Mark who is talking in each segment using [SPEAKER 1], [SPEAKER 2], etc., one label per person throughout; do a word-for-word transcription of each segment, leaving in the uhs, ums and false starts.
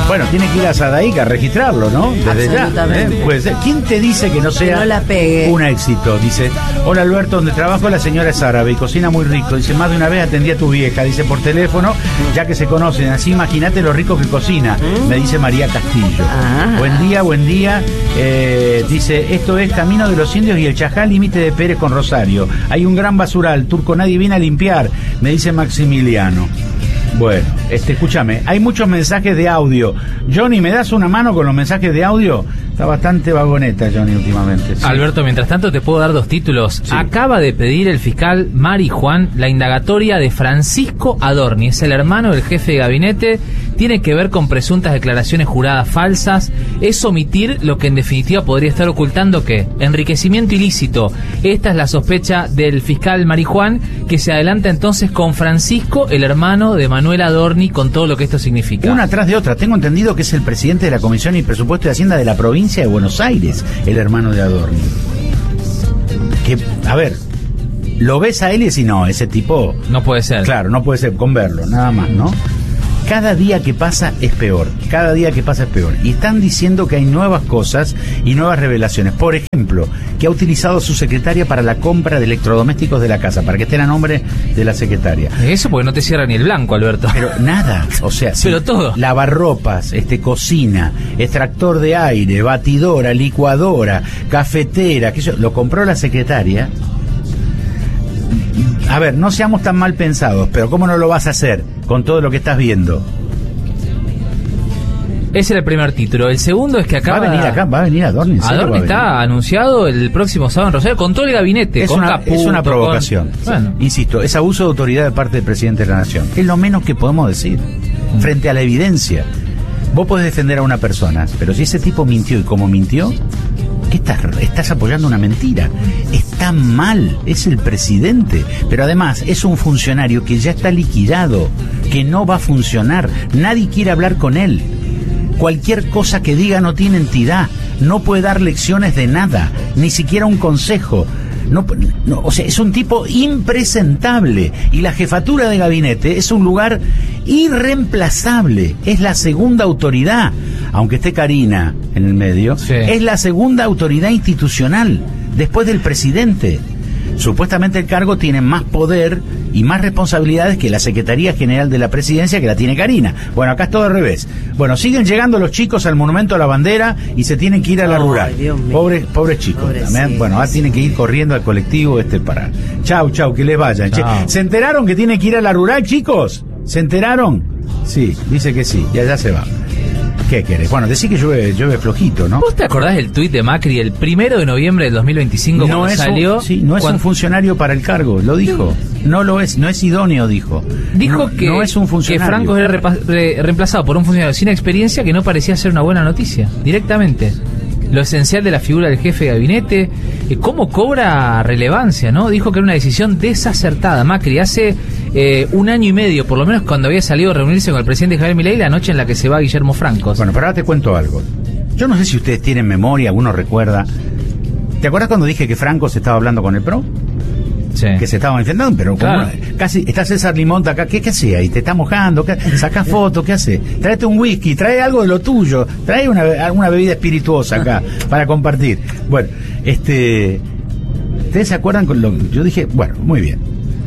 [SPEAKER 1] Bueno, tiene que ir a Sadaica a registrarlo, ¿no? Desde ya. ¿eh? Puede ser. ¿Quién te dice que no sea
[SPEAKER 2] que no la pegue.
[SPEAKER 1] Un éxito? Dice, hola Alberto, donde trabajo la señora es árabe y cocina muy rico. Dice, más de una vez atendí a tu vieja, dice, por teléfono, ya que se conocen. Así imagínate lo rico que cocina, me dice María Castillo.
[SPEAKER 2] Ah.
[SPEAKER 1] Buen día, buen día. Eh, dice, esto es Camino de los Indios y el Chajá, límite de Pérez con Rosario. Hay un gran basural, turco, nadie viene a limpiar, me dice Maximiliano. Bueno, este, escúchame, hay muchos mensajes de audio. Johnny, ¿me das una mano con los mensajes de audio? Está bastante vagoneta, Johnny, últimamente. Sí.
[SPEAKER 3] Alberto, mientras tanto te puedo dar dos títulos. Sí. Acaba de pedir el fiscal Mari Juan la indagatoria de Francisco Adorni, es el hermano del jefe de gabinete, tiene que ver con presuntas declaraciones juradas falsas, es omitir lo que en definitiva podría estar ocultando, ¿qué? Enriquecimiento ilícito. Esta es la sospecha del fiscal Mari Juan, que se adelanta entonces con Francisco, el hermano de Manuel Adorni, con todo lo que esto significa.
[SPEAKER 1] Una tras de otra. Tengo entendido que es el presidente de la Comisión y Presupuesto de Hacienda de la provincia de Buenos Aires, el hermano de Adorni. Que, a ver, lo ves a él y decís, no, ese tipo...
[SPEAKER 3] No puede ser.
[SPEAKER 1] Claro, no puede ser, con verlo, nada más, ¿no? Cada día que pasa es peor, cada día que pasa es peor. Y están diciendo que hay nuevas cosas y nuevas revelaciones. Por ejemplo, que ha utilizado a su secretaria para la compra de electrodomésticos de la casa, para que esté a nombre de la secretaria.
[SPEAKER 3] Eso porque no te cierra ni el blanco, Alberto.
[SPEAKER 1] Pero nada, o sea...
[SPEAKER 3] Pero sí, todo.
[SPEAKER 1] Lavarropas, este, cocina, extractor de aire, batidora, licuadora, cafetera, que eso, lo compró la secretaria. A ver, no seamos tan mal pensados, pero ¿cómo no lo vas a hacer con todo lo que estás viendo?
[SPEAKER 3] Ese era el primer título. El segundo es que acaba...
[SPEAKER 1] Va a venir acá, va a venir Adorni.
[SPEAKER 3] Adorni está anunciado el próximo sábado en Rosario con todo el gabinete.
[SPEAKER 1] Es,
[SPEAKER 3] con
[SPEAKER 1] una,
[SPEAKER 3] Caputo,
[SPEAKER 1] es una provocación.
[SPEAKER 3] Con... Bueno.
[SPEAKER 1] Insisto, es abuso de autoridad de parte del presidente de la Nación. Es lo menos que podemos decir, mm. frente a la evidencia. Vos podés defender a una persona, pero si ese tipo mintió y como mintió... ¿Qué estás, estás apoyando una mentira? Está mal, es el presidente, pero además es un funcionario que ya está liquidado, que no va a funcionar, nadie quiere hablar con él. Cualquier cosa que diga no tiene entidad, no puede dar lecciones de nada, ni siquiera un consejo. No, no, o sea, es un tipo impresentable y la jefatura de gabinete es un lugar irreemplazable, es la segunda autoridad, aunque esté Karina en el medio, sí. Es la segunda autoridad institucional después del presidente. Supuestamente el cargo tiene más poder y más responsabilidades que la Secretaría General de la Presidencia, que la tiene Karina. Bueno, acá es todo al revés. Bueno, siguen llegando los chicos al Monumento a la Bandera y se tienen que ir a la oh, rural. Pobres, pobres chicos. Pobre, sí, bueno, ahora sí. Tienen que ir corriendo al colectivo este para. Chau, chau, que les vayan. Che, ¿se enteraron que tienen que ir a la rural, chicos? ¿Se enteraron? Sí, dice que sí, y allá se va. ¿Qué querés? Bueno, decí que llueve, llueve flojito, ¿no?
[SPEAKER 3] ¿Vos te acordás del tuit de Macri el primero de noviembre del dos mil veinticinco
[SPEAKER 1] no
[SPEAKER 3] cuando
[SPEAKER 1] es
[SPEAKER 3] salió?
[SPEAKER 1] Un, sí, no es cuando... un funcionario para el cargo, lo dijo. No lo es, no es idóneo, dijo.
[SPEAKER 3] Dijo
[SPEAKER 1] no,
[SPEAKER 3] que,
[SPEAKER 1] no es un funcionario.
[SPEAKER 3] Que Franco era repa- re- reemplazado por un funcionario sin experiencia que no parecía ser una buena noticia, directamente. Lo esencial de la figura del jefe de gabinete, eh, cómo cobra relevancia, ¿no? Dijo que era una decisión desacertada. Macri hace eh, un año y medio, por lo menos cuando había salido a reunirse con el presidente Javier Milei, la noche en la que se va Guillermo Franco.
[SPEAKER 1] Bueno, pero ahora te cuento algo. Yo no sé si ustedes tienen memoria, alguno recuerda. ¿Te acuerdas cuando dije que Franco se estaba hablando con el P R O?
[SPEAKER 3] Sí.
[SPEAKER 1] Que se estaban enfrentando, pero como
[SPEAKER 3] claro.
[SPEAKER 1] Casi está César Limonta acá, ¿qué, qué hace ahí? ¿Te está mojando? ¿Sacás fotos? ¿Qué hace? Tráete un whisky, trae algo de lo tuyo, trae una, alguna bebida espirituosa acá para compartir. Bueno, este, ¿ustedes se acuerdan con lo que yo dije? Bueno, muy bien.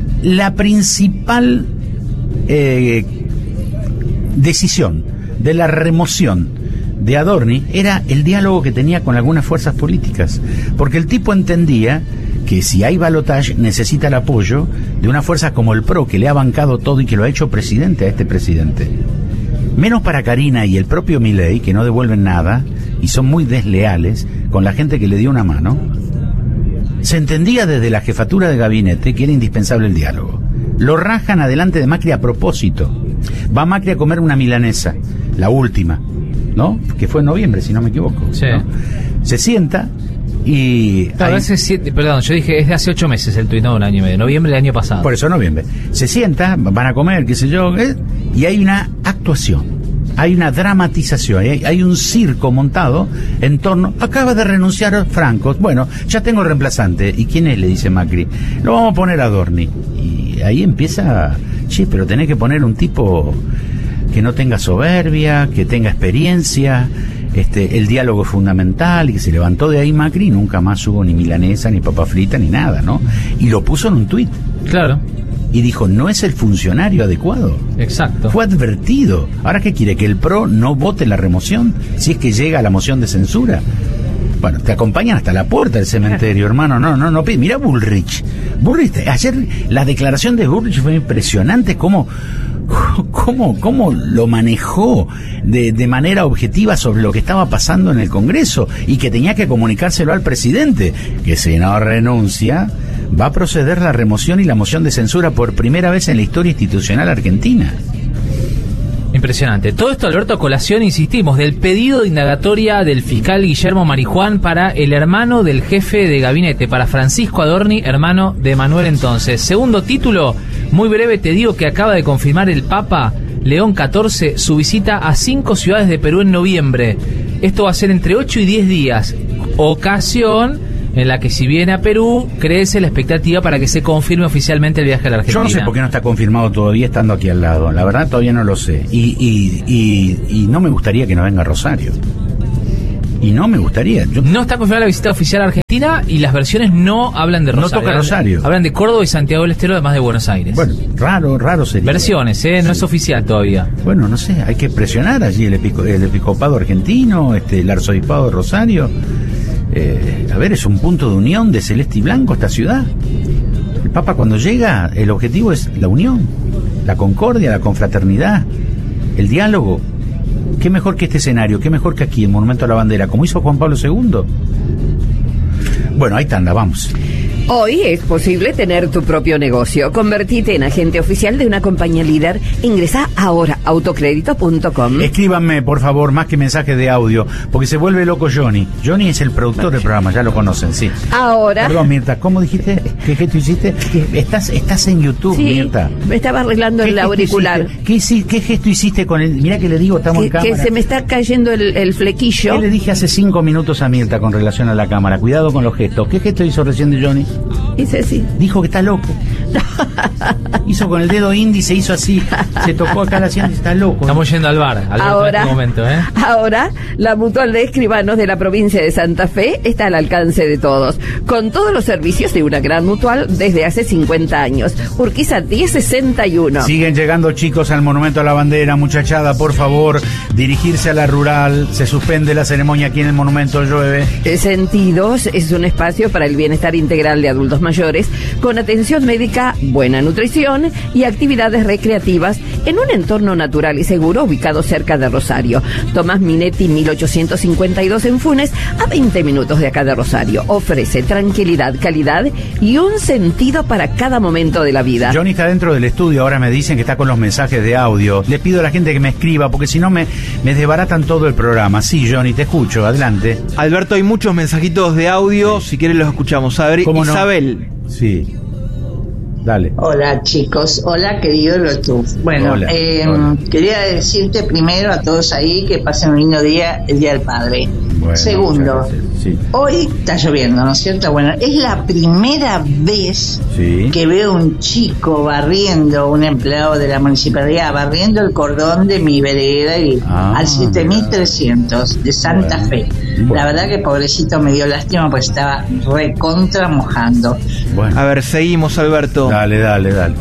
[SPEAKER 1] La principal eh, decisión de la remoción de Adorni era el diálogo que tenía con algunas fuerzas políticas, porque el tipo entendía que si hay balotaje necesita el apoyo de una fuerza como el P R O, que le ha bancado todo y que lo ha hecho presidente a este presidente. Menos para Karina y el propio Milei, que no devuelven nada y son muy desleales con la gente que le dio una mano. Se entendía desde la jefatura de gabinete que era indispensable el diálogo. Lo rajan adelante de Macri a propósito. Va Macri a comer una milanesa, la última, ¿no? Que fue en noviembre, si no me equivoco.
[SPEAKER 3] Sí.
[SPEAKER 1] ¿No? Se sienta y...
[SPEAKER 3] Claro,
[SPEAKER 1] ahí...
[SPEAKER 3] hace siete, perdón, yo dije es de hace ocho meses el tuit, no un año y medio, noviembre del año pasado.
[SPEAKER 1] Por eso noviembre. Se sienta, van a comer, qué sé yo, ¿eh? Y hay una actuación, hay una dramatización, hay, hay un circo montado en torno... Acaba de renunciar Franco, bueno, ya tengo reemplazante. ¿Y quién es? Le dice Macri. Lo vamos a poner a Adorni. Y ahí empieza... Sí, pero tenés que poner un tipo... que no tenga soberbia, que tenga experiencia. Este, el diálogo es fundamental, y que se levantó de ahí Macri y nunca más hubo ni milanesa, ni papa frita, ni nada, ¿no? Y lo puso en un tuit.
[SPEAKER 3] Claro.
[SPEAKER 1] Y dijo, no es el funcionario adecuado.
[SPEAKER 3] Exacto.
[SPEAKER 1] Fue advertido. ¿Ahora qué quiere? ¿Que el P R O no vote la remoción? Si es que llega a la moción de censura. Bueno, te acompañan hasta la puerta del cementerio, hermano. No, no, no. Mira Bullrich. Bullrich, ayer la declaración de Bullrich fue impresionante. Cómo, cómo, cómo lo manejó de, de manera objetiva sobre lo que estaba pasando en el Congreso y que tenía que comunicárselo al presidente. Que si no renuncia, va a proceder la remoción y la moción de censura por primera vez en la historia institucional argentina.
[SPEAKER 3] Impresionante. Todo esto, Alberto, a colación, insistimos, del pedido de indagatoria del fiscal Guillermo Marijuán para el hermano del jefe de gabinete, para Francisco Adorni, hermano de Manuel entonces. Segundo título, muy breve, te digo que acaba de confirmar el Papa León catorce su visita a cinco ciudades de Perú en noviembre. Esto va a ser entre ocho y diez días. Ocasión en la que, si viene a Perú, crece la expectativa para que se confirme oficialmente el viaje a la Argentina.
[SPEAKER 1] Yo no sé por qué no está confirmado todavía estando aquí al lado. La verdad todavía no lo sé. Y, y, y, y no me gustaría que no venga Rosario. Y no me gustaría. Yo...
[SPEAKER 3] No está confirmada la visita oficial a Argentina y las versiones no hablan de Rosario.
[SPEAKER 1] No toca Rosario.
[SPEAKER 3] Hablan, hablan de Córdoba y Santiago del Estero, además de Buenos Aires.
[SPEAKER 1] Bueno, raro, raro sería.
[SPEAKER 3] Versiones, ¿eh? No sí. Es oficial todavía.
[SPEAKER 1] Bueno, no sé, hay que presionar allí el, epico, el episcopado argentino, este, el arzobispado de Rosario. Eh, a ver, es un punto de unión de celeste y blanco esta ciudad. El Papa, cuando llega, el objetivo es la unión, la concordia, la confraternidad, el diálogo. ¿Qué mejor que este escenario? ¿Qué mejor que aquí, el Monumento a la Bandera, como hizo Juan Pablo segundo? Bueno, ahí tanda, vamos.
[SPEAKER 2] Hoy es posible tener tu propio negocio. Convertite en agente oficial de una compañía líder. Ingresa ahora a autocrédito punto com.
[SPEAKER 1] Escríbanme, por favor, más que mensajes de audio, porque se vuelve loco Johnny. Johnny es el productor del programa, ya lo conocen, sí.
[SPEAKER 2] Ahora.
[SPEAKER 1] Perdón, Mirta, ¿cómo dijiste? ¿Qué gesto hiciste? Estás, estás en YouTube,
[SPEAKER 2] sí,
[SPEAKER 1] Mirta.
[SPEAKER 2] Me estaba arreglando el auricular.
[SPEAKER 1] ¿Qué, ¿Qué gesto hiciste con el...? Mira que le digo, estamos
[SPEAKER 2] que,
[SPEAKER 1] en cámara.
[SPEAKER 2] Que se me está cayendo el, el flequillo.
[SPEAKER 1] ¿Qué le dije hace cinco minutos a Mirta con relación a la cámara? Cuidado con los gestos. ¿Qué gesto hizo recién de Johnny?
[SPEAKER 2] Hice así.
[SPEAKER 1] Dijo que está loco. Hizo con el dedo índice, hizo así. Se tocó acá la sien, está loco.
[SPEAKER 3] Estamos yendo al bar, al
[SPEAKER 2] ahora,
[SPEAKER 3] en este momento, ¿eh?
[SPEAKER 2] Ahora, la Mutual de Escribanos de la provincia de Santa Fe está al alcance de todos, con todos los servicios de una gran mutual desde hace cincuenta años. Urquiza diez sesenta y uno.
[SPEAKER 1] Siguen llegando chicos al Monumento a la Bandera, muchachada, por favor, dirigirse a la rural. Se suspende la ceremonia aquí en el Monumento, llueve.
[SPEAKER 2] Sentidos es un espacio para el bienestar integral de adultos mayores, con atención médica, buena nutrición y actividades recreativas en un entorno natural y seguro ubicado cerca de Rosario. Tomás Minetti, mil ochocientos cincuenta y dos en Funes, a veinte minutos de acá de Rosario. Ofrece tranquilidad, calidad y un sentido para cada momento de la vida.
[SPEAKER 1] Johnny está dentro del estudio, ahora me dicen que está con los mensajes de audio. Le pido a la gente que me escriba, porque si no me, me desbaratan todo el programa. Sí, Johnny, te escucho, adelante.
[SPEAKER 4] Alberto, hay muchos mensajitos de audio, si quieres los escuchamos. A ver,
[SPEAKER 1] ¿cómo no?
[SPEAKER 4] Isabel.
[SPEAKER 1] Sí. Dale.
[SPEAKER 5] Hola chicos, hola querido Lotu. Bueno,
[SPEAKER 1] hola,
[SPEAKER 5] eh,
[SPEAKER 1] hola.
[SPEAKER 5] Quería decirte primero a todos ahí que pasen un lindo día, el Día del Padre.
[SPEAKER 1] Bueno,
[SPEAKER 5] segundo,
[SPEAKER 1] sí.
[SPEAKER 5] Hoy está lloviendo, ¿no es cierto? Bueno, es la primera vez
[SPEAKER 1] sí.
[SPEAKER 5] que veo un chico barriendo, un empleado de la municipalidad, barriendo el cordón de mi vereda y
[SPEAKER 1] ah,
[SPEAKER 5] al siete mil trescientos de Santa bueno, Fe. Bueno. La verdad que pobrecito me dio lástima porque estaba recontra mojando.
[SPEAKER 4] Bueno. A ver, seguimos, Alberto.
[SPEAKER 1] Dale, dale, dale.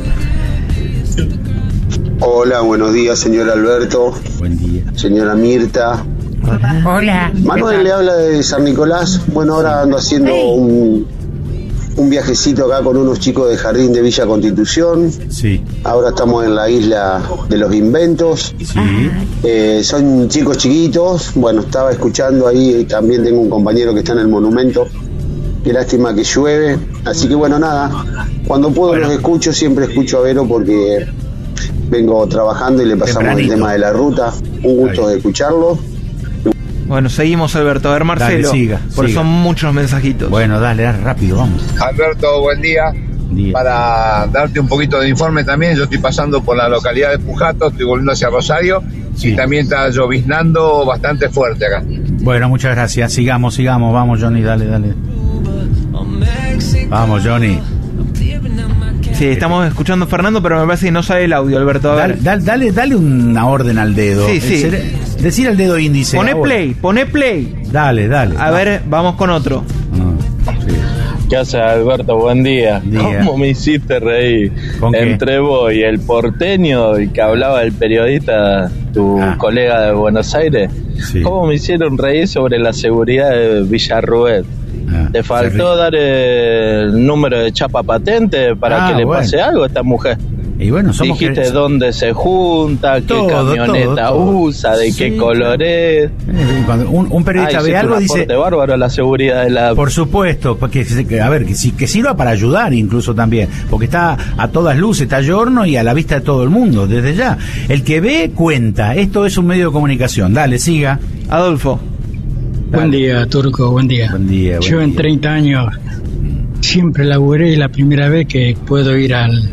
[SPEAKER 6] Hola, buenos días, señor Alberto.
[SPEAKER 1] Buen día.
[SPEAKER 6] Señora Mirta.
[SPEAKER 2] Hola. Hola.
[SPEAKER 6] Manuel le habla de San Nicolás. Bueno, ahora ando haciendo hey. un, un viajecito acá con unos chicos de Jardín de Villa Constitución.
[SPEAKER 1] Sí.
[SPEAKER 6] Ahora estamos en la isla de los inventos.
[SPEAKER 1] Sí.
[SPEAKER 6] Eh, son chicos chiquitos. Bueno, estaba escuchando ahí, también tengo un compañero que está en el monumento. Qué lástima que llueve. Así que bueno, nada. Cuando puedo bueno. los escucho, siempre escucho a Vero porque vengo trabajando y le pasamos Tempranito. el tema de la ruta. Un gusto de escucharlo.
[SPEAKER 4] Bueno, seguimos, Alberto. A ver, Marcelo,
[SPEAKER 1] dale, siga,
[SPEAKER 4] porque
[SPEAKER 1] siga.
[SPEAKER 4] son muchos mensajitos.
[SPEAKER 1] Bueno, dale, dale, rápido, vamos.
[SPEAKER 7] Alberto, buen día. día. Para darte un poquito de informe también, yo estoy pasando por la localidad de Pujato, estoy volviendo hacia Rosario, sí. y también está lloviznando bastante fuerte acá.
[SPEAKER 1] Bueno, muchas gracias. Sigamos, sigamos. Vamos, Johnny, dale, dale. Vamos, Johnny.
[SPEAKER 4] Sí, estamos escuchando a Fernando, pero me parece que no sale el audio, Alberto. A
[SPEAKER 1] Dale,
[SPEAKER 4] ver.
[SPEAKER 1] dale, dale, dale una orden al dedo.
[SPEAKER 4] Sí, sí.
[SPEAKER 1] Cere- Decir al dedo índice.
[SPEAKER 4] Poné
[SPEAKER 1] ahora.
[SPEAKER 4] play, poné play.
[SPEAKER 1] Dale, dale.
[SPEAKER 4] A ver, vamos con otro.
[SPEAKER 1] Ah, sí.
[SPEAKER 8] ¿Qué haces, Alberto? Buen día.
[SPEAKER 1] Día.
[SPEAKER 8] ¿Cómo me hiciste reír?
[SPEAKER 1] ¿Con qué?
[SPEAKER 8] Entre vos y el porteño, el que hablaba el periodista, tu
[SPEAKER 1] Ah.
[SPEAKER 8] colega de Buenos Aires,
[SPEAKER 1] Sí.
[SPEAKER 8] ¿cómo me hicieron reír sobre la seguridad de Villarruel?
[SPEAKER 1] Ah,
[SPEAKER 8] ¿Te
[SPEAKER 1] se
[SPEAKER 8] faltó
[SPEAKER 1] ríe.
[SPEAKER 8] dar el número de chapa patente para
[SPEAKER 1] Ah,
[SPEAKER 8] que le
[SPEAKER 1] bueno.
[SPEAKER 8] pase algo a esta mujer?
[SPEAKER 1] Y bueno, somos
[SPEAKER 8] Dijiste
[SPEAKER 1] que-
[SPEAKER 8] dónde se junta, qué
[SPEAKER 1] Todo,
[SPEAKER 8] camioneta
[SPEAKER 1] todo, todo.
[SPEAKER 8] usa, de
[SPEAKER 1] Sí,
[SPEAKER 8] qué color es.
[SPEAKER 1] Eh, Cuando un, un periodista
[SPEAKER 8] Ah,
[SPEAKER 1] ve
[SPEAKER 8] hiciste
[SPEAKER 1] algo,
[SPEAKER 8] un
[SPEAKER 1] dice.
[SPEAKER 8] aporte bárbaro a la seguridad de la...
[SPEAKER 1] Por supuesto, porque que, a ver, que, si- que sirva para ayudar incluso también, porque está a todas luces, está Giorno y a la vista de todo el mundo, desde ya. El que ve, cuenta. Esto es un medio de comunicación. Dale, siga.
[SPEAKER 4] Adolfo.
[SPEAKER 1] Dale.
[SPEAKER 9] Buen día, Turco, buen día.
[SPEAKER 1] Buen día, buen
[SPEAKER 9] Yo en
[SPEAKER 1] día.
[SPEAKER 9] treinta años siempre laburé y la primera vez que puedo ir al,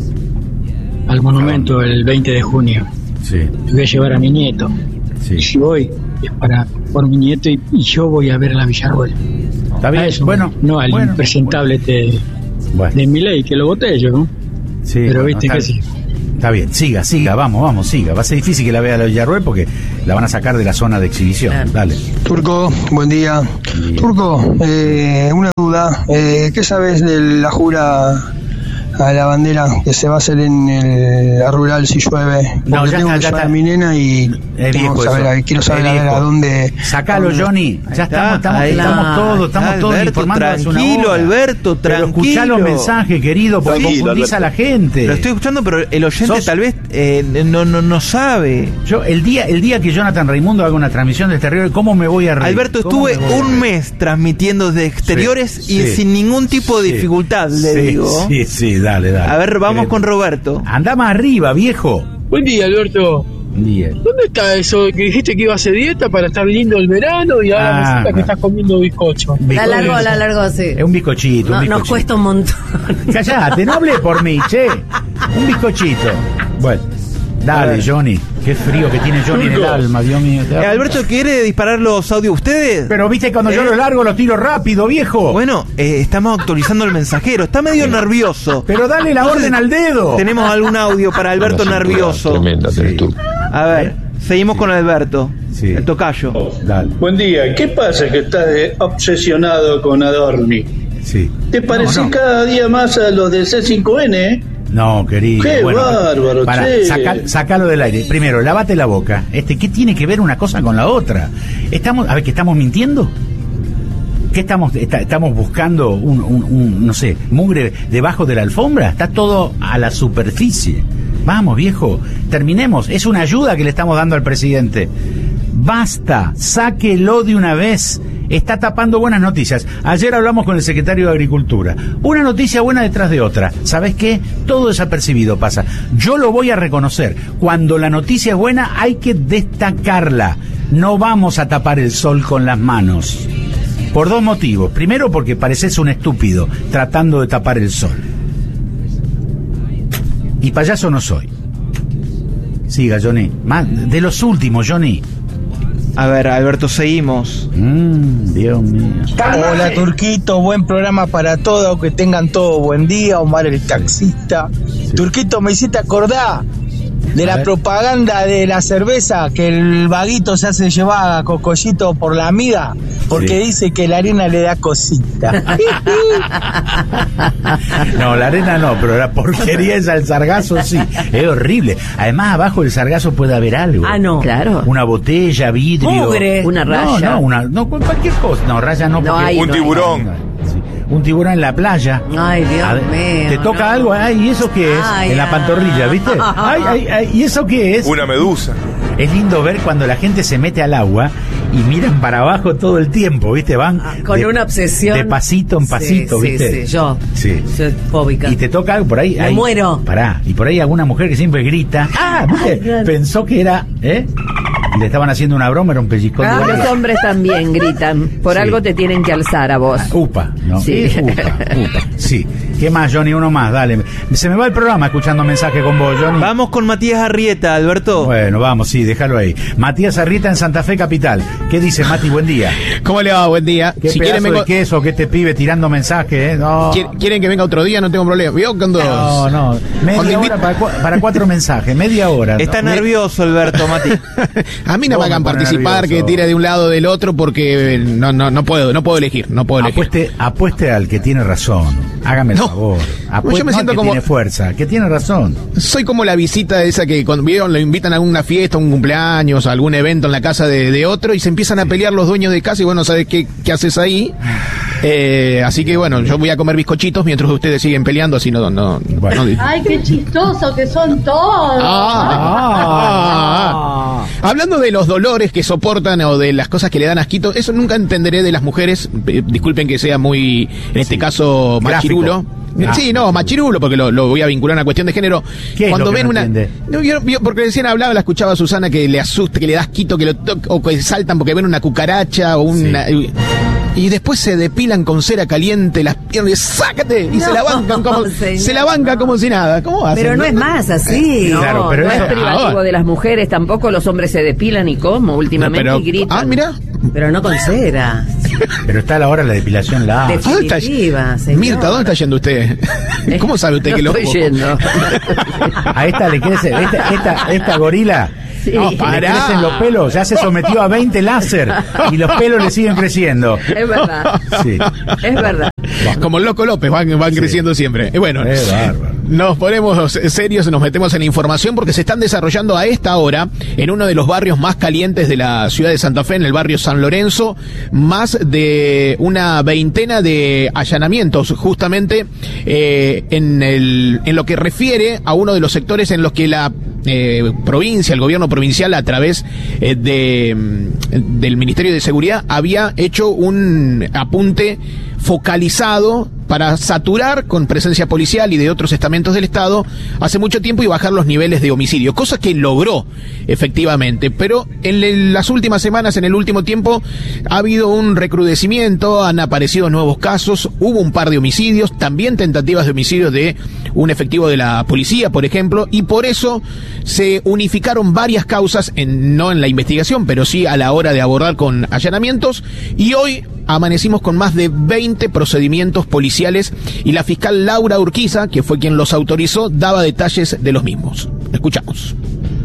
[SPEAKER 9] al monumento el veinte de junio.
[SPEAKER 1] Sí,
[SPEAKER 9] Voy a llevar a mi nieto.
[SPEAKER 1] sí.
[SPEAKER 9] Y si voy, es para por mi nieto y, y yo voy a ver a la Villarruel.
[SPEAKER 1] Está bien.
[SPEAKER 9] A eso,
[SPEAKER 1] Bueno,
[SPEAKER 9] no al
[SPEAKER 1] bueno,
[SPEAKER 9] impresentable de,
[SPEAKER 1] bueno,
[SPEAKER 9] de Milei, que lo voté yo, ¿no?
[SPEAKER 1] sí,
[SPEAKER 9] Pero
[SPEAKER 1] bueno,
[SPEAKER 9] viste
[SPEAKER 1] está
[SPEAKER 9] que
[SPEAKER 1] bien.
[SPEAKER 9] sí.
[SPEAKER 1] Está bien, siga, siga, vamos, vamos, siga. Va a ser difícil que la vea la Villarruel porque la van a sacar de la zona de exhibición.
[SPEAKER 2] Claro.
[SPEAKER 1] Dale.
[SPEAKER 10] Turco, buen día.
[SPEAKER 1] día.
[SPEAKER 10] Turco, eh, una duda. Eh, ¿Qué sabes de la jura a la bandera que se va a hacer en el, la rural si llueve? Porque
[SPEAKER 1] No, ya
[SPEAKER 10] tengo
[SPEAKER 1] está,
[SPEAKER 10] que
[SPEAKER 1] ya
[SPEAKER 10] llevar
[SPEAKER 1] está.
[SPEAKER 10] a mi nena y
[SPEAKER 1] Es
[SPEAKER 10] tengo
[SPEAKER 1] viejo
[SPEAKER 10] que saber,
[SPEAKER 1] eso.
[SPEAKER 10] a- quiero saber
[SPEAKER 1] Es
[SPEAKER 10] a ver a
[SPEAKER 1] viejo.
[SPEAKER 10] dónde.
[SPEAKER 1] Sacalo,
[SPEAKER 10] dónde-
[SPEAKER 1] Johnny. Ya
[SPEAKER 4] está,
[SPEAKER 1] estamos, estamos,
[SPEAKER 4] ahí
[SPEAKER 1] estamos
[SPEAKER 2] está.
[SPEAKER 1] todos, estamos
[SPEAKER 4] Alberto,
[SPEAKER 1] todos informando hace una
[SPEAKER 4] tranquilo,
[SPEAKER 1] hora.
[SPEAKER 4] Alberto,
[SPEAKER 1] Pero escuchá
[SPEAKER 4] tranquilo.
[SPEAKER 1] los mensajes, querido, porque
[SPEAKER 7] Tranquilo,
[SPEAKER 1] confundís a la
[SPEAKER 7] Alberto.
[SPEAKER 1] gente.
[SPEAKER 4] Lo estoy escuchando, pero el oyente
[SPEAKER 1] Sos-
[SPEAKER 4] tal vez eh, no, no, no sabe.
[SPEAKER 1] Yo, el día, el día que Jonathan Raimundo haga una transmisión de exterior, ¿cómo me voy a reír?
[SPEAKER 4] Alberto,
[SPEAKER 1] ¿Cómo
[SPEAKER 4] estuve
[SPEAKER 1] me voy a
[SPEAKER 4] un
[SPEAKER 1] reír?
[SPEAKER 4] mes transmitiendo de exteriores
[SPEAKER 1] Sí,
[SPEAKER 4] y
[SPEAKER 1] sí.
[SPEAKER 4] sin ningún tipo de
[SPEAKER 1] Sí.
[SPEAKER 4] dificultad, le
[SPEAKER 1] Sí,
[SPEAKER 4] digo.
[SPEAKER 1] Sí, sí, dale, dale.
[SPEAKER 4] A ver, vamos
[SPEAKER 1] Querido.
[SPEAKER 4] con Roberto.
[SPEAKER 1] Anda más arriba, viejo.
[SPEAKER 9] Buen día, Alberto.
[SPEAKER 1] Buen día.
[SPEAKER 9] ¿Dónde está eso que dijiste que iba a hacer dieta para estar lindo el verano y ahora
[SPEAKER 1] Ah,
[SPEAKER 9] resulta que
[SPEAKER 1] no.
[SPEAKER 9] estás comiendo bizcocho?
[SPEAKER 2] La largo, la largo, sí.
[SPEAKER 1] Es un bizcochito, un
[SPEAKER 2] No,
[SPEAKER 1] bizcochito.
[SPEAKER 2] nos cuesta un montón.
[SPEAKER 1] Callate, no hablé por mí, che. Un bizcochito. Bueno,
[SPEAKER 4] A
[SPEAKER 1] dale,
[SPEAKER 4] ver.
[SPEAKER 1] Johnny. Qué frío que tiene Johnny en el alma, Dios mío. ¿te das
[SPEAKER 4] Eh, Alberto,
[SPEAKER 1] cuenta?
[SPEAKER 4] ¿quiere disparar los audios ustedes?
[SPEAKER 1] Pero viste, cuando yo
[SPEAKER 4] Eh.
[SPEAKER 1] lo largo, los tiro rápido, viejo.
[SPEAKER 4] Bueno, eh, estamos actualizando el mensajero. Está medio nervioso.
[SPEAKER 1] Pero dale la orden al dedo.
[SPEAKER 4] Tenemos algún audio para Alberto nervioso.
[SPEAKER 8] Tremenda tenés tú.
[SPEAKER 4] A ver, seguimos con Alberto.
[SPEAKER 1] Sí.
[SPEAKER 4] El tocayo.
[SPEAKER 1] Dale,
[SPEAKER 11] Buen día, ¿qué pasa que estás eh, obsesionado con Adorni?
[SPEAKER 1] sí.
[SPEAKER 11] Te pareces
[SPEAKER 1] No, no.
[SPEAKER 11] cada día más a los del C cinco N, ¿eh?
[SPEAKER 1] No, querido.
[SPEAKER 11] Qué
[SPEAKER 1] bueno,
[SPEAKER 11] bárbaro,
[SPEAKER 1] para,
[SPEAKER 11] che.
[SPEAKER 1] saca- sacalo del aire. Primero, lávate la boca. Este, ¿qué tiene que ver una cosa con la otra? Estamos, a ver, ¿que estamos mintiendo? ¿Qué estamos, está- estamos buscando un, un- un, no sé, mugre debajo de la alfombra? Está todo a la superficie. Vamos, viejo, terminemos. Es una ayuda que le estamos dando al presidente. Basta, sáquelo de una vez. Está tapando buenas noticias. Ayer hablamos con el secretario de Agricultura. Una noticia buena detrás de otra. ¿Sabes qué? Todo desapercibido pasa. Yo lo voy a reconocer. Cuando la noticia es buena hay que destacarla. No vamos a tapar el sol con las manos. Por dos motivos. Primero, porque pareces un estúpido tratando de tapar el sol. Y payaso no soy. Siga, Johnny. Más de los últimos, Johnny.
[SPEAKER 4] A ver, Alberto, seguimos.
[SPEAKER 1] Mm, Dios mío.
[SPEAKER 12] Hola Turquito, buen programa para todos, que tengan todo buen día. Omar el taxista. Turquito, me hiciste acordar de
[SPEAKER 1] A
[SPEAKER 12] la
[SPEAKER 1] ver.
[SPEAKER 12] propaganda de la cerveza, que el vaguito se hace llevar a Cocollito por la amiga, porque
[SPEAKER 1] Sí.
[SPEAKER 12] dice que la arena le da cosita.
[SPEAKER 1] No, la arena no, pero la porquería esa del sargazo sí. Es horrible. Además, abajo del sargazo puede haber algo.
[SPEAKER 2] Ah, no. Claro.
[SPEAKER 1] Una botella, vidrio.
[SPEAKER 2] Mugre. Una raya.
[SPEAKER 1] No, no, una, no, cualquier cosa. No, raya no.
[SPEAKER 2] No
[SPEAKER 1] porque-
[SPEAKER 2] hay,
[SPEAKER 7] Un
[SPEAKER 2] no hay.
[SPEAKER 7] tiburón.
[SPEAKER 1] Sí. Un tiburón en la playa.
[SPEAKER 2] Ay, Dios
[SPEAKER 1] A ver,
[SPEAKER 2] mío.
[SPEAKER 1] ¿te toca
[SPEAKER 2] no.
[SPEAKER 1] algo? Ay, ¿y eso qué es?
[SPEAKER 2] Ay,
[SPEAKER 1] en la
[SPEAKER 2] ay.
[SPEAKER 1] pantorrilla, ¿viste? Ay, ay, ay, ¿y eso qué es?
[SPEAKER 7] Una medusa.
[SPEAKER 1] Es lindo ver cuando la gente se mete al agua y miran para abajo todo el tiempo, ¿viste? Van
[SPEAKER 2] Ah, con
[SPEAKER 1] de-
[SPEAKER 2] una obsesión.
[SPEAKER 1] de pasito en pasito,
[SPEAKER 2] Sí,
[SPEAKER 1] ¿viste?
[SPEAKER 2] Sí, sí, yo.
[SPEAKER 1] Sí.
[SPEAKER 2] Soy fóbica.
[SPEAKER 1] Y te toca algo por ahí.
[SPEAKER 2] Me
[SPEAKER 1] ahí-
[SPEAKER 2] muero.
[SPEAKER 1] Pará. Y por ahí alguna mujer que siempre grita. Ah, ¿viste?
[SPEAKER 2] claro.
[SPEAKER 1] Pensó que era, ¿eh? Y le estaban haciendo una broma, era un pellizcón de
[SPEAKER 2] Ah,
[SPEAKER 1] oreja.
[SPEAKER 2] los hombres también gritan. Por
[SPEAKER 1] Sí.
[SPEAKER 2] algo te tienen que alzar a vos.
[SPEAKER 1] Ah, upa, ¿no?
[SPEAKER 2] Sí.
[SPEAKER 1] Eh, upa, upa. Sí. ¿Qué más, Johnny? Uno más, dale. Se me va el programa escuchando mensaje con vos, Johnny.
[SPEAKER 4] Vamos con Matías Arrieta, Alberto.
[SPEAKER 1] Bueno, vamos, sí, déjalo ahí. Matías Arrieta en Santa Fe Capital. ¿Qué dice, Mati? Buen día.
[SPEAKER 13] ¿Cómo le va? Buen día.
[SPEAKER 1] ¿Qué si pedazo quieren, vengo... de queso que este pibe tirando mensajes, eh? No.
[SPEAKER 13] ¿Quieren que venga otro día? No tengo problema. ¿Vio? Cuando...
[SPEAKER 1] No, no. Media hora para, cu para cuatro mensajes, media hora.
[SPEAKER 4] Está
[SPEAKER 1] ¿no?
[SPEAKER 4] nervioso, Alberto, Mati.
[SPEAKER 13] A mí no me hagan participar, nervioso. Que tire de un lado o del otro, porque no, no, no puedo, no puedo elegir, no puedo elegir.
[SPEAKER 1] Apueste, apueste al que tiene razón. Hágame el no. favor. Apueste,
[SPEAKER 13] yo me siento
[SPEAKER 1] no, que
[SPEAKER 13] como...
[SPEAKER 1] tiene fuerza, que tiene razón.
[SPEAKER 13] Soy como la visita esa que cuando vieron, lo invitan a una fiesta, a un cumpleaños, a algún evento en la casa de, de otro y se empiezan a pelear los dueños de casa y bueno, ¿sabes qué, qué haces ahí? Eh, así que bueno, yo voy a comer bizcochitos mientras ustedes siguen peleando, así no... no, bueno, no
[SPEAKER 14] ¡ay, qué chistoso que son todos!
[SPEAKER 13] Ah, ah, ah, hablando de los dolores que soportan o de las cosas que le dan asquito, eso nunca entenderé de las mujeres, eh, disculpen que sea muy, en este sí. caso, machirulo. Gráfico. Sí, no, machirulo, porque lo, lo voy a vincular a una cuestión de género.
[SPEAKER 1] ¿Qué
[SPEAKER 13] Cuando
[SPEAKER 1] es lo que
[SPEAKER 13] ven
[SPEAKER 1] no
[SPEAKER 13] una.
[SPEAKER 1] Entiende?
[SPEAKER 13] No, yo, yo, porque recién hablaba, la escuchaba a Susana que le asusta, que le da asquito, que lo to o que saltan porque ven una cucaracha o una. Sí. Y después se depilan con cera caliente las piernas, ¡sácate! Y no, se la bancan como señor, se la banca no. como si nada. ¿Cómo hacen?
[SPEAKER 2] Pero no, no es más así. No,
[SPEAKER 1] claro, pero
[SPEAKER 2] no
[SPEAKER 1] eso,
[SPEAKER 2] es privativo ahora. De las mujeres, tampoco los hombres se depilan y cómo últimamente
[SPEAKER 13] no, pero,
[SPEAKER 2] y gritan.
[SPEAKER 13] Ah, mira.
[SPEAKER 14] Pero no con cera.
[SPEAKER 1] Pero está a la hora de la depilación la
[SPEAKER 14] definitiva, señor.
[SPEAKER 13] Mirta, ¿dónde está yendo usted? ¿Cómo sabe usted
[SPEAKER 2] no
[SPEAKER 13] que lo
[SPEAKER 2] estoy yendo?
[SPEAKER 1] A esta le crece, esta, esta, esta gorila. Sí. No, le crecen los pelos, ya se sometió a veinte láser y los pelos le siguen creciendo.
[SPEAKER 2] Es verdad. Sí. Es verdad.
[SPEAKER 13] Como el Loco López, van, van sí. creciendo siempre. Y bueno, nos ponemos serios, nos metemos en la información porque se están desarrollando a esta hora en uno de los barrios más calientes de la ciudad de Santa Fe, en el barrio San Lorenzo, más de una veintena de allanamientos, justamente eh, en, el, en lo que refiere a uno de los sectores en los que la eh, provincia, el gobierno provincial, a través eh, de, del Ministerio de Seguridad, había hecho un apunte focalizado para saturar con presencia policial y de otros estamentos del Estado hace mucho tiempo y bajar los niveles de homicidio, cosa que logró efectivamente, pero en las últimas semanas, en el último tiempo, ha habido un recrudecimiento, han aparecido nuevos casos, hubo un par de homicidios, también tentativas de homicidio de un efectivo de la policía, por ejemplo, y por eso se unificaron varias causas, en, no en la investigación, pero sí a la hora de abordar con allanamientos, y hoy amanecimos con más de veinte procedimientos policiales y la fiscal Laura Urquiza, que fue quien los autorizó, daba detalles de los mismos. Escuchamos.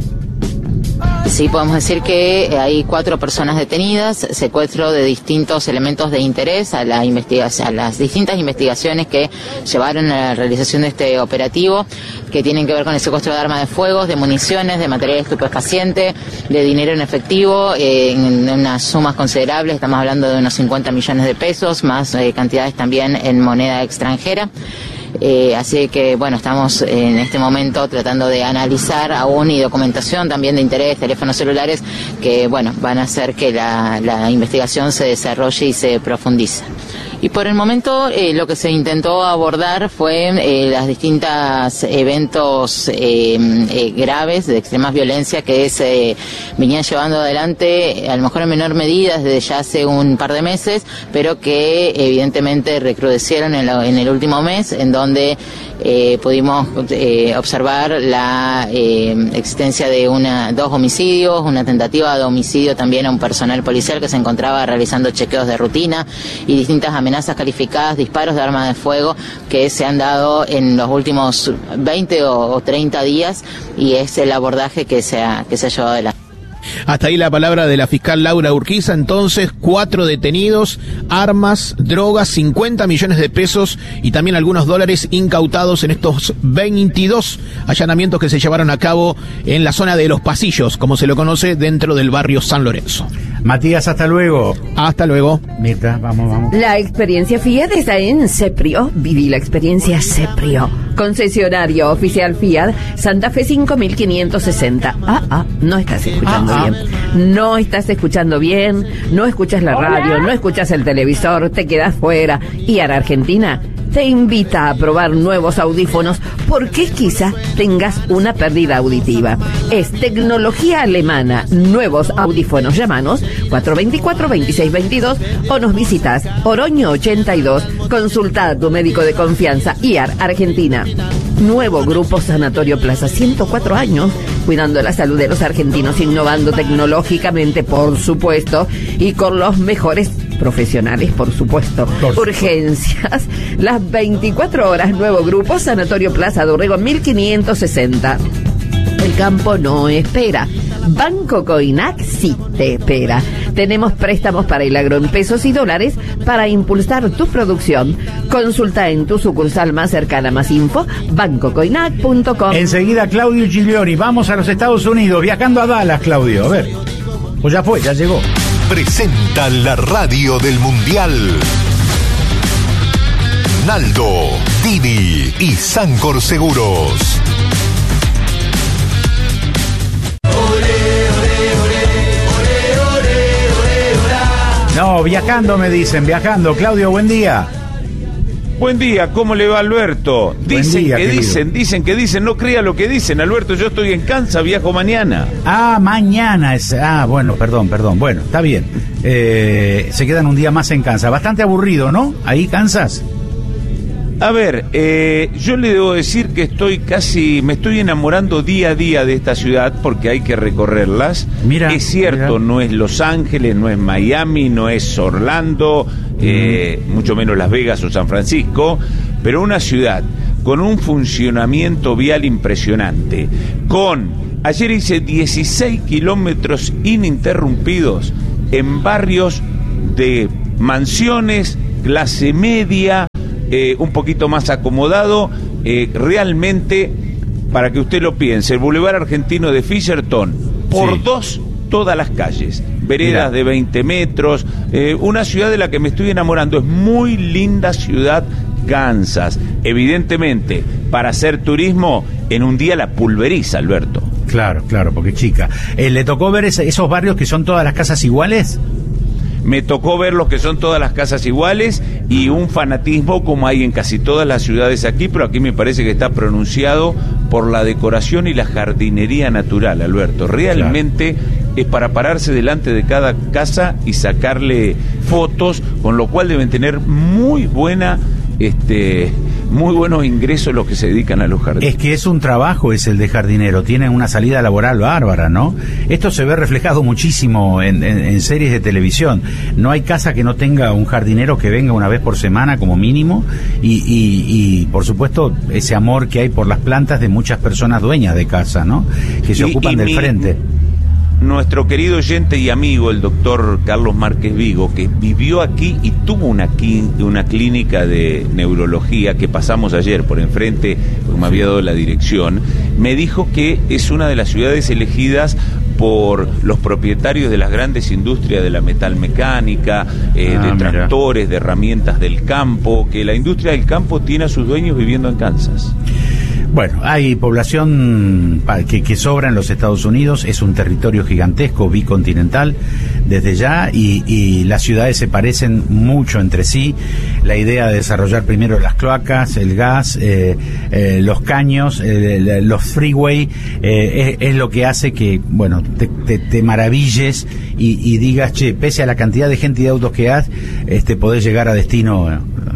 [SPEAKER 15] Sí, podemos decir que hay cuatro personas detenidas, secuestro de distintos elementos de interés a, la investigación, a las distintas investigaciones que llevaron a la realización de este operativo, que tienen que ver con el secuestro de armas de fuego, de municiones, de material estupefaciente, de dinero en efectivo, eh, en unas sumas considerables, estamos hablando de unos cincuenta millones de pesos, más eh, cantidades también en moneda extranjera. Eh, así que bueno, estamos en este momento tratando de analizar aún y documentación también de interés, teléfonos celulares, que bueno, van a hacer que la, la investigación se desarrolle y se profundice. Y por el momento eh, lo que se intentó abordar fue eh, las distintas eventos eh, eh, graves de extrema violencia que se venían llevando adelante, a lo mejor en menor medida desde ya hace un par de meses, pero que evidentemente recrudecieron en, lo, en el último mes, en donde eh, pudimos eh, observar la eh, existencia de una dos homicidios, una tentativa de homicidio también a un personal policial que se encontraba realizando chequeos de rutina y distintas amenazas amenazas calificadas, disparos de arma de fuego que se han dado en los últimos veinte o treinta días, y es el abordaje que se ha, que se ha llevado adelante.
[SPEAKER 13] Hasta ahí la palabra de la fiscal Laura Urquiza. Entonces, cuatro detenidos, armas, drogas, cincuenta millones de pesos y también algunos dólares incautados en estos veintidós allanamientos que se llevaron a cabo en la zona de Los Pasillos, como se lo conoce, dentro del barrio San Lorenzo.
[SPEAKER 1] Matías, hasta luego.
[SPEAKER 13] Hasta luego.
[SPEAKER 1] Mirta, vamos, vamos.
[SPEAKER 2] La experiencia Fiat está en Ceprio. Viví la experiencia Ceprio. Concesionario oficial Fiat, Santa Fe cinco mil quinientos sesenta. Ah, ah, no estás escuchando ah, bien. Ah. No estás escuchando bien, no escuchas la radio, no escuchas el televisor, te quedas fuera. Y a la Argentina te invita a probar nuevos audífonos porque quizás tengas una pérdida auditiva. Es tecnología alemana, nuevos audífonos. Llámanos cuatro dos cuatro, dos seis dos dos o nos visitas Oroño ochenta y dos. Consulta a tu médico de confianza. I A R Argentina. Nuevo Grupo Sanatorio Plaza, ciento cuatro años, cuidando la salud de los argentinos, innovando tecnológicamente, por supuesto, y con los mejores profesionales, por supuesto. Por Urgencias, las veinticuatro horas. Nuevo Grupo Sanatorio Plaza Dorrego, mil quinientos sesenta. El campo no espera. Banco Coinac sí te espera. Tenemos préstamos para el agro en pesos y dólares para impulsar tu producción. Consulta en tu sucursal más cercana. Más info, banco coinac punto com.
[SPEAKER 1] Enseguida Claudio Giglioni. Vamos a los Estados Unidos, viajando a Dallas, Claudio. A ver. Pues ya fue, ya llegó.
[SPEAKER 16] Presenta la radio del Mundial. Naldo, Dini y Sancor Seguros.
[SPEAKER 1] No, viajando me dicen, viajando. Claudio, buen día.
[SPEAKER 17] Buen día, ¿cómo le va, Alberto? Dicen día, que querido. dicen, dicen que dicen, no crea lo que dicen, Alberto, yo estoy en Kansas, viajo mañana.
[SPEAKER 1] Ah, mañana es, ah, bueno, perdón, perdón, bueno, está bien. Eh, se quedan un día más en Kansas, bastante aburrido, ¿no? Ahí, Kansas.
[SPEAKER 17] A ver, eh, yo le debo decir que estoy casi, me estoy enamorando día a día de esta ciudad porque hay que recorrerlas. Mira, es cierto, mira. No es Los Ángeles, no es Miami, no es Orlando, mm. eh, mucho menos Las Vegas o San Francisco, pero una ciudad con un funcionamiento vial impresionante, con, ayer hice dieciséis kilómetros ininterrumpidos en barrios de mansiones, clase media, Eh, un poquito más acomodado, eh, realmente, para que usted lo piense, el Boulevard Argentino de Fisherton, por sí. dos, todas las calles, veredas Mira. de veinte metros, eh, una ciudad de la que me estoy enamorando, es muy linda ciudad, Kansas. Evidentemente, para hacer turismo, en un día la pulveriza, Alberto.
[SPEAKER 1] Claro, claro, porque chica. Eh, ¿Le tocó ver ese, esos barrios que son todas las casas iguales?
[SPEAKER 17] Me tocó ver los que son todas las casas iguales y un fanatismo como hay en casi todas las ciudades aquí, pero aquí me parece que está pronunciado por la decoración y la jardinería natural, Alberto. Realmente claro. es para pararse delante de cada casa y sacarle fotos, con lo cual deben tener muy buena... este muy buenos ingresos los que se dedican a los jardines.
[SPEAKER 1] Es que es un trabajo, es el de jardinero, tienen una salida laboral bárbara, ¿no? Esto se ve reflejado muchísimo en, en, en series de televisión. No hay casa que no tenga un jardinero que venga una vez por semana como mínimo y, y, y por supuesto ese amor que hay por las plantas de muchas personas dueñas de casa, ¿no? Que se y, ocupan y del mi... frente.
[SPEAKER 17] Nuestro querido oyente y amigo, el doctor Carlos Márquez Vigo, que vivió aquí y tuvo una, una clínica de neurología que pasamos ayer por enfrente, porque me había dado la dirección, me dijo que es una de las ciudades elegidas por los propietarios de las grandes industrias de la metalmecánica, eh, ah, de tractores, mira. de herramientas del campo, que la industria del campo tiene a sus dueños viviendo en Kansas.
[SPEAKER 1] Bueno, hay población que, que sobra en los Estados Unidos, es un territorio gigantesco, bicontinental, desde ya, y, y las ciudades se parecen mucho entre sí. La idea de desarrollar primero las cloacas, el gas, eh, eh, los caños, eh, los freeway, eh, es, es lo que hace que, bueno, te, te, te maravilles y, y digas, che, pese a la cantidad de gente y de autos que hay, este, podés llegar a destino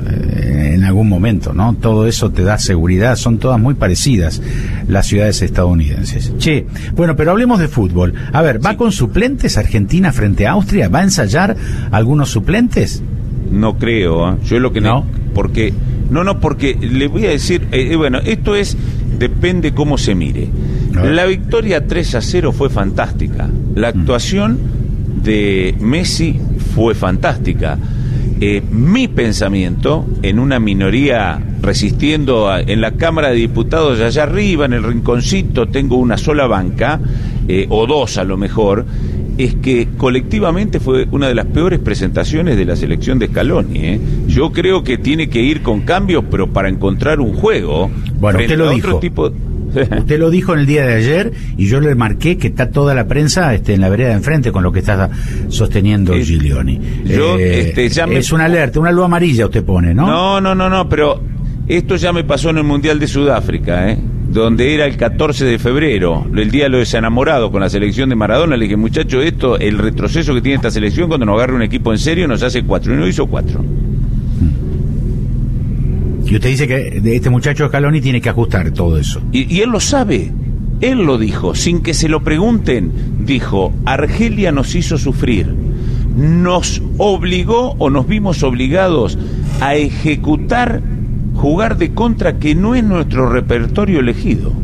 [SPEAKER 1] eh, en algún momento, ¿no? Todo eso te da seguridad, son todas muy parecidas las ciudades estadounidenses. Che, bueno, pero hablemos de fútbol. A ver, ¿va sí. con suplentes Argentina frente a Austria? ¿Va a ensayar algunos suplentes?
[SPEAKER 17] No creo, ¿eh? Yo lo que no, porque no, no, porque le voy a decir, eh, bueno, esto es, depende cómo se mire. La victoria tres a cero fue fantástica. La actuación mm. de Messi fue fantástica. Eh, mi pensamiento, en una minoría resistiendo a, en la Cámara de Diputados allá arriba, en el rinconcito, tengo una sola banca, eh, o dos a lo mejor, es que colectivamente fue una de las peores presentaciones de la selección de Scaloni, ¿eh? Yo creo que tiene que ir con cambios, pero para encontrar un juego.
[SPEAKER 1] Bueno, ¿qué lo dijo?
[SPEAKER 17] Otro tipo...
[SPEAKER 1] Usted lo dijo en el día de ayer y yo le marqué que está toda la prensa este, en la vereda de enfrente con lo que está sosteniendo eh, Giglioni.
[SPEAKER 17] Yo,
[SPEAKER 1] eh,
[SPEAKER 17] este, ya me...
[SPEAKER 1] Es una alerta, una luz amarilla usted pone, ¿no?
[SPEAKER 17] No, no, no, no, pero esto ya me pasó en el Mundial de Sudáfrica, ¿eh? Donde era el catorce de febrero, el día de los desenamorados con la selección de Maradona. Le dije, muchacho, esto, el retroceso que tiene esta selección cuando nos agarra un equipo en serio nos hace cuatro, y no hizo cuatro.
[SPEAKER 1] Y usted dice que de este muchacho Scaloni tiene que ajustar todo eso.
[SPEAKER 17] Y, y él lo sabe, él lo dijo, sin que se lo pregunten. Dijo, Argelia nos hizo sufrir, nos obligó o nos vimos obligados a ejecutar, jugar de contra, que no es nuestro repertorio elegido.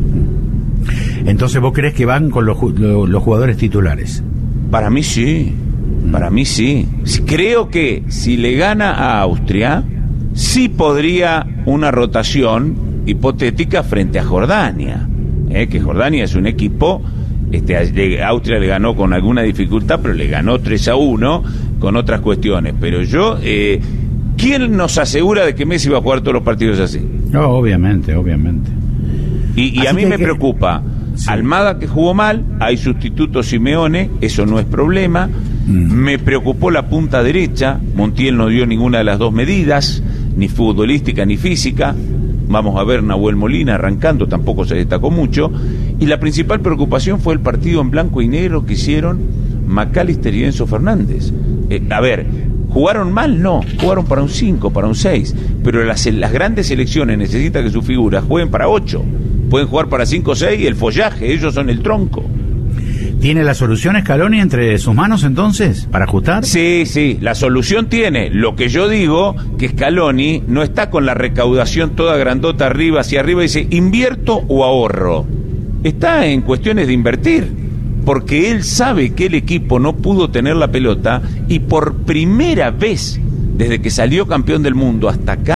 [SPEAKER 1] Entonces vos crees que van con los, los jugadores titulares.
[SPEAKER 17] Para mí sí, para mí sí. Creo que si le gana a Austria, sí podría una rotación hipotética frente a Jordania, ¿eh? Que Jordania es un equipo, este, Austria le ganó con alguna dificultad, pero le ganó tres a uno con otras cuestiones. Pero yo, eh, ¿quién nos asegura de que Messi va a jugar todos los partidos así?
[SPEAKER 1] No, obviamente, obviamente.
[SPEAKER 17] Y, y a mí me que... preocupa, sí. Almada, que jugó mal, hay sustituto Simeone, eso no es problema. Mm. Me preocupó la punta derecha, Montiel no dio ninguna de las dos medidas, ni futbolística ni física. Vamos a ver Nahuel Molina arrancando, tampoco se destacó mucho. Y la principal preocupación fue el partido en blanco y negro que hicieron McAllister y Enzo Fernández. Eh, a ver, ¿jugaron mal? No, jugaron para un cinco, para un seis. Pero las, las grandes selecciones necesitan que sus figuras jueguen para ocho. Pueden jugar para cinco o seis y el follaje, ellos son el tronco.
[SPEAKER 1] ¿Tiene la solución Scaloni entre sus manos entonces para ajustar?
[SPEAKER 17] Sí, sí, la solución tiene. Lo que yo digo, que Scaloni no está con la recaudación toda grandota arriba, hacia arriba, y dice, ¿invierto o ahorro? Está en cuestiones de invertir, porque él sabe que el equipo no pudo tener la pelota y por primera vez, desde que salió campeón del mundo hasta acá,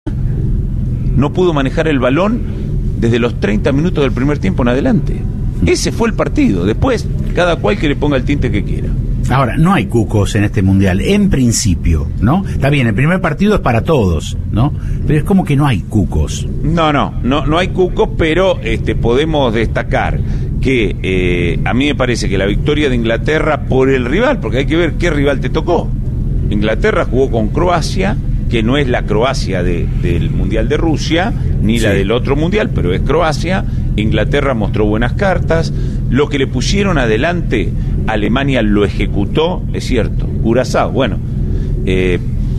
[SPEAKER 17] no pudo manejar el balón desde los treinta minutos del primer tiempo en adelante. Ese fue el partido. Después, cada cual que le ponga el tinte que quiera.
[SPEAKER 1] Ahora, no hay cucos en este mundial, en principio, ¿no? Está bien, el primer partido es para todos, ¿no? Pero es como que no hay cucos.
[SPEAKER 17] No, no, no, no hay cucos, pero este, podemos destacar que eh, a mí me parece que la victoria de Inglaterra por el rival, porque hay que ver qué rival te tocó. Inglaterra jugó con Croacia, que no es la Croacia de, del Mundial de Rusia, ni sí. la del otro Mundial, pero es Croacia. Inglaterra mostró buenas cartas. Lo que le pusieron adelante, Alemania lo ejecutó, es cierto. Curazao, bueno. Eh,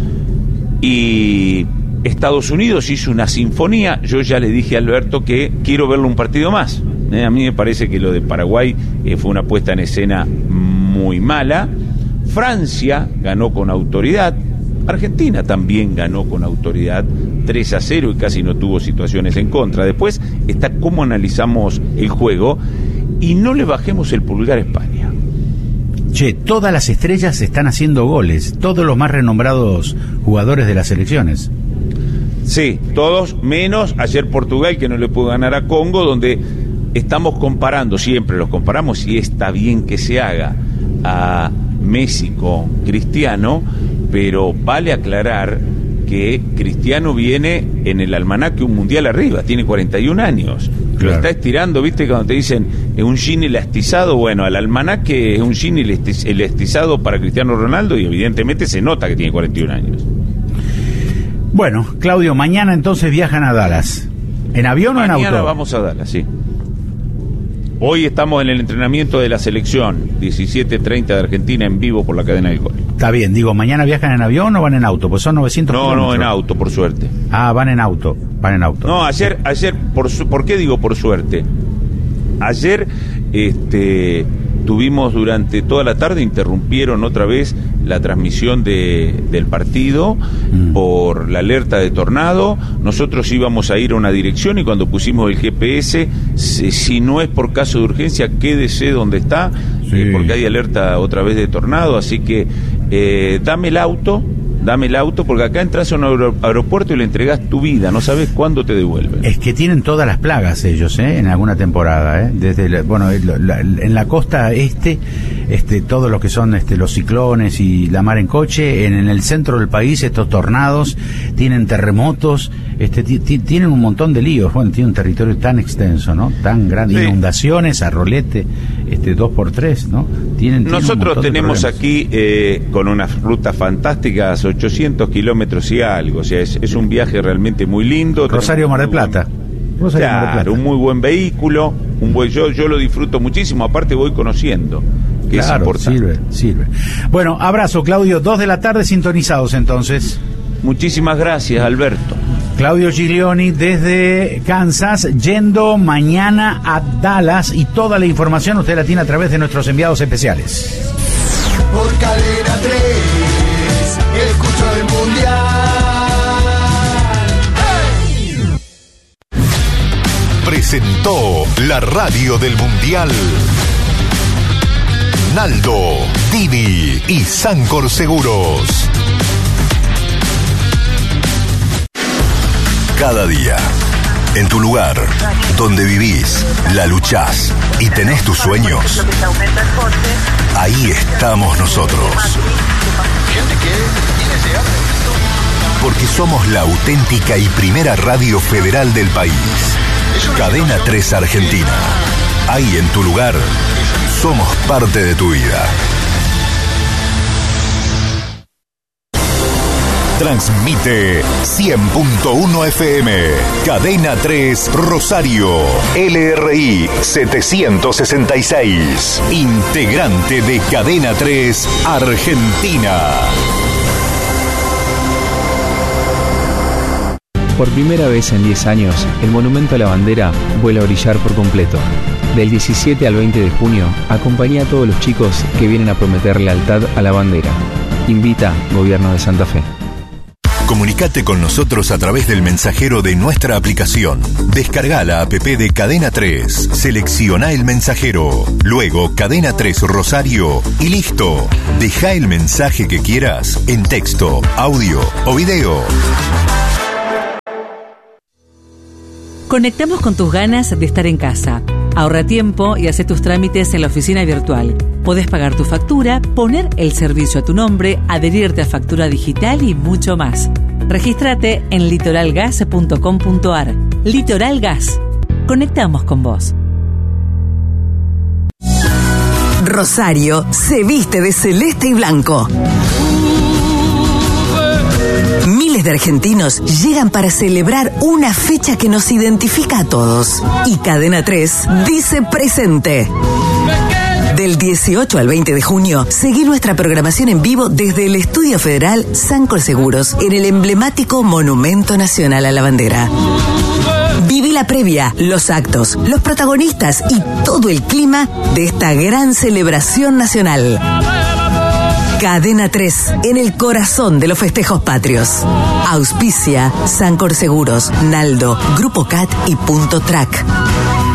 [SPEAKER 17] y Estados Unidos hizo una sinfonía. Yo ya le dije a Alberto que quiero verlo un partido más. Eh, a mí me parece que lo de Paraguay eh, fue una puesta en escena muy mala. Francia ganó con autoridad. Argentina también ganó con autoridad, tres a cero, y casi no tuvo situaciones en contra. Después está cómo analizamos el juego, y no le bajemos el pulgar a España.
[SPEAKER 1] Che, todas las estrellas están haciendo goles, todos los más renombrados jugadores de las selecciones.
[SPEAKER 17] Sí, todos, menos ayer Portugal, que no le pudo ganar a Congo, donde estamos comparando, siempre los comparamos, y está bien que se haga, a Messi con Cristiano, pero vale aclarar que Cristiano viene en el almanaque un mundial arriba, tiene cuarenta y un años. Claro. Lo está estirando, ¿viste? Cuando te dicen es un jean elastizado, bueno, al almanaque es un jean elastizado para Cristiano Ronaldo, y evidentemente se nota que tiene cuarenta y un años.
[SPEAKER 1] Bueno, Claudio, mañana entonces viajan a Dallas. ¿En avión
[SPEAKER 17] mañana
[SPEAKER 1] o en auto?
[SPEAKER 17] Mañana vamos a Dallas, sí. Hoy estamos en el entrenamiento de la selección, diecisiete treinta de Argentina, en vivo por la cadena del Gol.
[SPEAKER 1] Está bien, digo, ¿mañana viajan en avión o van en auto? Pues son novecientos
[SPEAKER 17] No,
[SPEAKER 1] kilómetros.
[SPEAKER 17] no, en auto, por suerte.
[SPEAKER 1] Ah, van en auto, van en auto.
[SPEAKER 17] No, ayer, ayer, por, su, ¿por qué digo por suerte? Ayer, este, tuvimos durante toda la tarde, interrumpieron otra vez la transmisión de, del partido mm. por la alerta de tornado. Nosotros íbamos a ir a una dirección, y cuando pusimos el G P S, si, si no es por caso de urgencia, quédese donde está, sí. eh, porque hay alerta otra vez de tornado. Así que eh, dame el auto, dame el auto, porque acá entras a un aer- aeropuerto y le entregas tu vida, no sabes cuándo te devuelven.
[SPEAKER 1] Es que tienen todas las plagas ellos, ¿eh? En alguna temporada, ¿eh? Desde la, bueno, la, en la costa este, este, todo lo que son este, los ciclones y la mar en coche, en, en el centro del país estos tornados, tienen terremotos, este, t- t- tienen un montón de líos. Bueno, tiene un territorio tan extenso, ¿no? Tan grande,
[SPEAKER 17] Sí.
[SPEAKER 1] Inundaciones, arrolete, este, dos por tres, ¿no? Tienen, tienen
[SPEAKER 17] Nosotros tenemos
[SPEAKER 1] de
[SPEAKER 17] aquí eh, con unas rutas fantásticas ochocientos kilómetros y algo, o sea, es, es un viaje realmente muy lindo.
[SPEAKER 1] Rosario, Mar del Plata. Rosario, Mar del Plata.
[SPEAKER 17] Claro, un muy buen vehículo, un buen, yo, yo lo disfruto muchísimo, aparte voy conociendo, que es
[SPEAKER 1] Claro,
[SPEAKER 17] importante.
[SPEAKER 1] sirve, sirve. Bueno, abrazo, Claudio, dos de la tarde sintonizados entonces.
[SPEAKER 17] Muchísimas gracias, Alberto.
[SPEAKER 1] Claudio Giglioni desde Kansas, yendo mañana a Dallas, y toda la información usted la tiene a través de nuestros enviados especiales.
[SPEAKER 18] Por Cadena tres, escucho el mundial.
[SPEAKER 16] Presentó la radio del Mundial. Naldo, Dini y Sancor Seguros. Cada día, en tu lugar, donde vivís, la luchás y tenés tus sueños, ahí estamos nosotros. Porque somos la auténtica y primera radio federal del país. Cadena tres Argentina. Ahí en tu lugar, somos parte de tu vida. Transmite cien punto uno F M, Cadena tres Rosario, L R I setecientos sesenta y seis, integrante de Cadena tres Argentina.
[SPEAKER 19] Por primera vez en diez años, el Monumento a la Bandera vuelve a brillar por completo. Del diecisiete al veinte de junio, acompaña a todos los chicos que vienen a prometer lealtad a la bandera. Invita Gobierno de Santa Fe.
[SPEAKER 16] Comunicate con nosotros a través del mensajero de nuestra aplicación. Descarga la app de Cadena tres, selecciona el mensajero, luego Cadena tres Rosario y listo. Deja el mensaje que quieras en texto, audio o video.
[SPEAKER 20] Conectamos con tus ganas de estar en casa. Ahorra tiempo y hace tus trámites en la oficina virtual. Podés pagar tu factura, poner el servicio a tu nombre, adherirte a factura digital y mucho más. Regístrate en litoral gas punto com punto ar. Litoral Gas. Conectamos con vos.
[SPEAKER 21] Rosario se viste de celeste y blanco. Miles de argentinos llegan para celebrar una fecha que nos identifica a todos. Y Cadena tres dice presente. Del dieciocho al veinte de junio, seguí nuestra programación en vivo desde el Estudio Federal Sancor Seguros en el emblemático Monumento Nacional a la Bandera. Viví la previa, los actos, los protagonistas y todo el clima de esta gran celebración nacional. Cadena tres, en el corazón de los festejos patrios. Auspicia Sancor Seguros, Naldo, Grupo C A T y Punto Track.